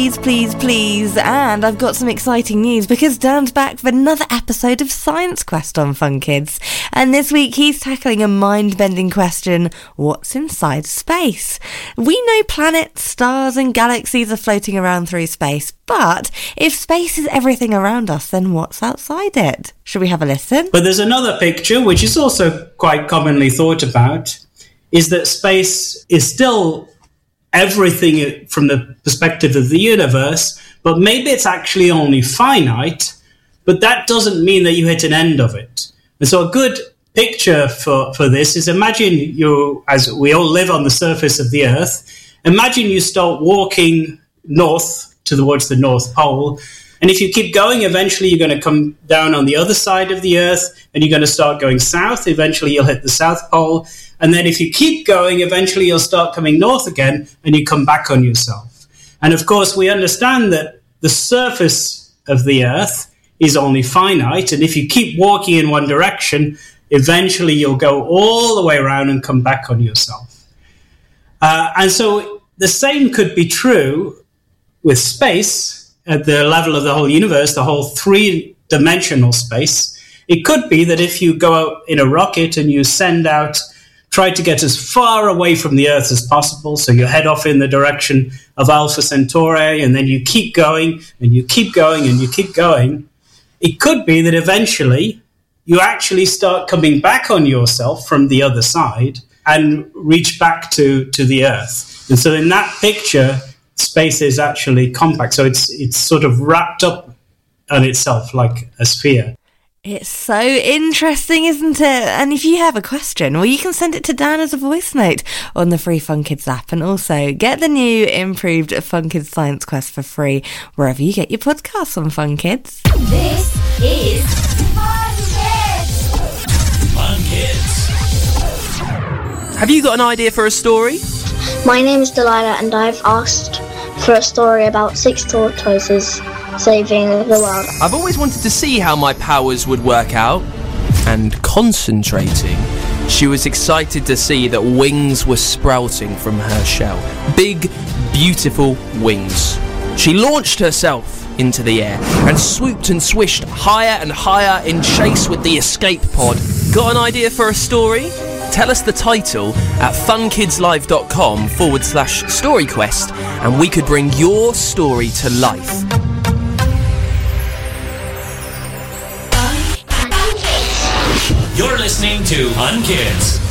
please, please, please. And I've got some exciting news because Dan's back for another episode of Science Quest on Fun Kids. And this week he's tackling a mind-bending question: what's inside space? We know planets, stars and galaxies are floating around through space, but if space is everything around us, then what's outside it? Should we have a listen? But there's another picture which is also quite commonly thought about, is that space is still everything from the perspective of the universe, but maybe it's actually only finite, but that doesn't mean that you hit an end of it. And so a good picture for this is, imagine you, as we all live on the surface of the Earth, imagine you start walking north towards the North Pole, and if you keep going, eventually you're going to come down on the other side of the Earth, and you're going to start going south. Eventually you'll hit the South Pole, and then if you keep going, eventually you'll start coming north again, and you come back on yourself. And of course, we understand that the surface of the Earth is only finite, and if you keep walking in one direction, eventually you'll go all the way around and come back on yourself. And so the same could be true with space at the level of the whole universe, the whole three-dimensional space. It could be that if you go out in a rocket and you send out, try to get as far away from the Earth as possible, so you head off in the direction of Alpha Centauri, and then you keep going, and you keep going, and you keep going, it could be that eventually you actually start coming back on yourself from the other side and reach back to the Earth. And so in that picture, space is actually compact, so it's sort of wrapped up on itself like a sphere. It's so interesting, isn't it? And if you have a question, well, you can send it to Dan as a voice note on the free Fun Kids app, and also get the new improved Fun Kids Science Quest for free wherever you get your podcasts on Fun Kids. This is Fun Kids! Fun Kids! Have you got an idea for a story? My name is Delilah, and I've asked for a story about 6 tortoises saving the world. I've always wanted to see how my powers would work out. And concentrating, she was excited to see that wings were sprouting from her shell. Big, beautiful wings. She launched herself into the air and swooped and swished higher and higher in chase with the escape pod. Got an idea for a story? Tell us the title at funkidslive.com/storyquest, and we could bring your story to life. You're listening to Fun Kids.